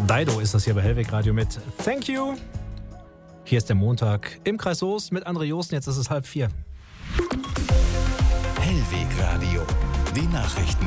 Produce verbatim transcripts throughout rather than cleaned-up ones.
Dido ist das hier bei Hellweg Radio mit Thank You. Hier ist der Montag im Kreis Soest mit André Josten. Jetzt ist es halb vier. Hellweg Radio, die Nachrichten.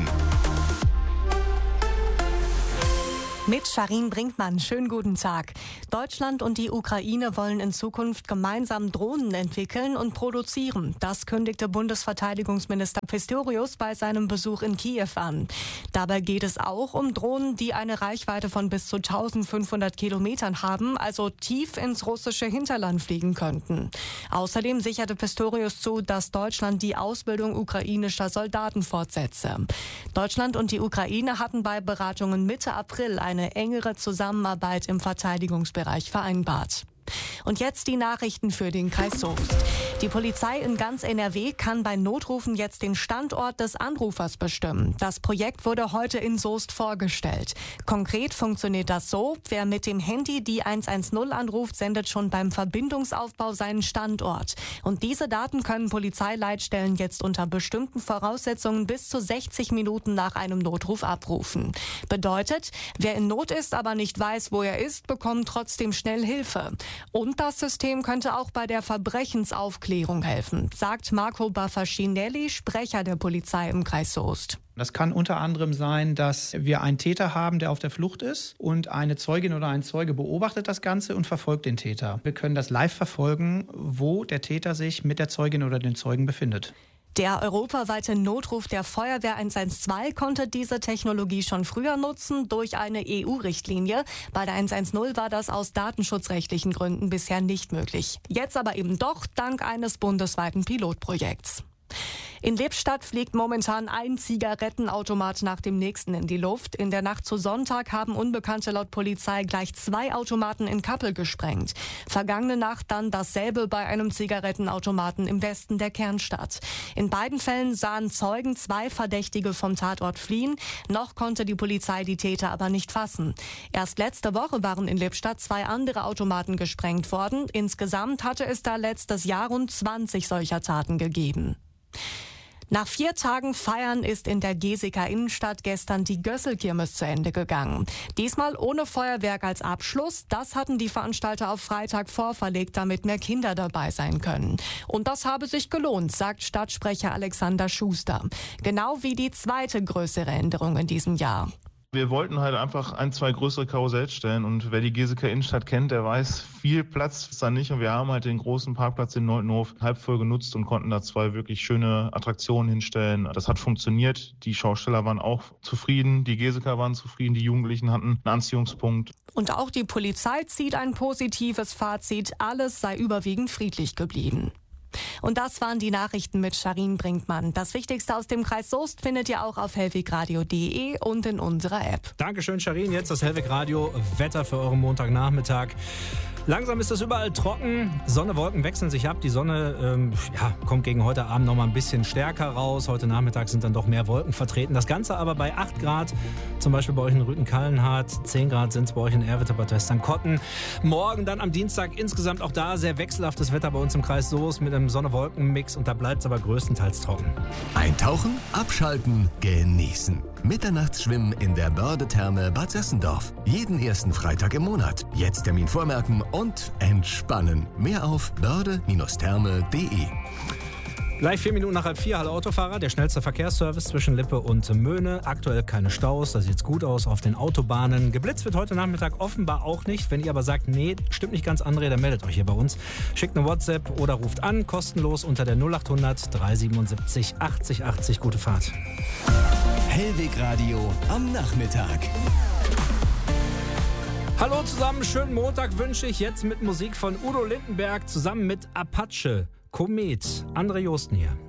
Mit Sharin Brinkmann. Schönen guten Tag. Deutschland und die Ukraine wollen in Zukunft gemeinsam Drohnen entwickeln und produzieren. Das kündigte Bundesverteidigungsminister Pistorius bei seinem Besuch in Kiew an. Dabei geht es auch um Drohnen, die eine Reichweite von bis zu eintausendfünfhundert Kilometern haben, also tief ins russische Hinterland fliegen könnten. Außerdem sicherte Pistorius zu, dass Deutschland die Ausbildung ukrainischer Soldaten fortsetze. Deutschland und die Ukraine hatten bei Beratungen Mitte April eine eine engere Zusammenarbeit im Verteidigungsbereich vereinbart. Und jetzt die Nachrichten für den Kreis Soest. Die Polizei in ganz N R W kann bei Notrufen jetzt den Standort des Anrufers bestimmen. Das Projekt wurde heute in Soest vorgestellt. Konkret funktioniert das so: Wer mit dem Handy die hundertzehn anruft, sendet schon beim Verbindungsaufbau seinen Standort. Und diese Daten können Polizeileitstellen jetzt unter bestimmten Voraussetzungen bis zu sechzig Minuten nach einem Notruf abrufen. Bedeutet, wer in Not ist, aber nicht weiß, wo er ist, bekommt trotzdem schnell Hilfe. Und das System könnte auch bei der Verbrechensaufklärung helfen, sagt Marco Baffacinelli, Sprecher der Polizei im Kreis Soest. Das kann unter anderem sein, dass wir einen Täter haben, der auf der Flucht ist, und eine Zeugin oder ein Zeuge beobachtet das Ganze und verfolgt den Täter. Wir können das live verfolgen, wo der Täter sich mit der Zeugin oder dem Zeugen befindet. Der europaweite Notruf der Feuerwehr hundertzwölf konnte diese Technologie schon früher nutzen durch eine E U-Richtlinie. Bei der hundertzehn war das aus datenschutzrechtlichen Gründen bisher nicht möglich. Jetzt aber eben doch dank eines bundesweiten Pilotprojekts. In Lippstadt fliegt momentan ein Zigarettenautomat nach dem nächsten in die Luft. In der Nacht zu Sonntag haben Unbekannte laut Polizei gleich zwei Automaten in Kappel gesprengt. Vergangene Nacht dann dasselbe bei einem Zigarettenautomaten im Westen der Kernstadt. In beiden Fällen sahen Zeugen zwei Verdächtige vom Tatort fliehen. Noch konnte die Polizei die Täter aber nicht fassen. Erst letzte Woche waren in Lippstadt zwei andere Automaten gesprengt worden. Insgesamt hatte es da letztes Jahr rund zwanzig solcher Taten gegeben. Nach vier Tagen Feiern ist in der Geseker Innenstadt gestern die Gösselkirmes zu Ende gegangen. Diesmal ohne Feuerwerk als Abschluss. Das hatten die Veranstalter auf Freitag vorverlegt, damit mehr Kinder dabei sein können. Und das habe sich gelohnt, sagt Stadtsprecher Alexander Schuster. Genau wie die zweite größere Änderung in diesem Jahr. Wir wollten halt einfach ein, zwei größere Karussells stellen, und wer die Geseker Innenstadt kennt, der weiß, viel Platz ist da nicht, und wir haben halt den großen Parkplatz in Noltenhof halb voll genutzt und konnten da zwei wirklich schöne Attraktionen hinstellen. Das hat funktioniert, die Schausteller waren auch zufrieden, die Geseker waren zufrieden, die Jugendlichen hatten einen Anziehungspunkt. Und auch die Polizei zieht ein positives Fazit, alles sei überwiegend friedlich geblieben. Und das waren die Nachrichten mit Sharin Brinkmann. Das Wichtigste aus dem Kreis Soest findet ihr auch auf hellwegradio punkt de und in unserer App. Dankeschön, Sharin. Jetzt das Hellweg Radio Wetter für euren Montagnachmittag. Langsam ist es überall trocken. Sonne, Wolken wechseln sich ab. Die Sonne ähm, ja, kommt gegen heute Abend noch mal ein bisschen stärker raus. Heute Nachmittag sind dann doch mehr Wolken vertreten. Das Ganze aber bei acht Grad, zum Beispiel bei euch in Rüthen-Kallenhardt. zehn Grad sind es bei euch in Erwitte, Bad Westernkotten. Morgen dann am Dienstag insgesamt auch da sehr wechselhaftes Wetter bei uns im Kreis Soest mit einem Sonne-Wolken-Mix. Und da bleibt es aber größtenteils trocken. Eintauchen, abschalten, genießen. Mitternachtsschwimmen in der Börde-Therme Bad Sessendorf. Jeden ersten Freitag im Monat. Jetzt Termin vormerken und entspannen. Mehr auf börde Therme punkt de. Gleich vier Minuten nach halb vier. Hallo Autofahrer, der schnellste Verkehrsservice zwischen Lippe und Möhne. Aktuell keine Staus, da sieht's gut aus auf den Autobahnen. Geblitzt wird heute Nachmittag offenbar auch nicht. Wenn ihr aber sagt, nee, stimmt nicht ganz, André, dann meldet euch hier bei uns. Schickt eine WhatsApp oder ruft an, kostenlos unter der null acht hundert dreihundertsiebenundsiebzig achtzig achtzig. Gute Fahrt. Hellweg Radio am Nachmittag. Hallo zusammen, schönen Montag wünsche ich jetzt mit Musik von Udo Lindenberg zusammen mit Apache. Komet. André Josten hier.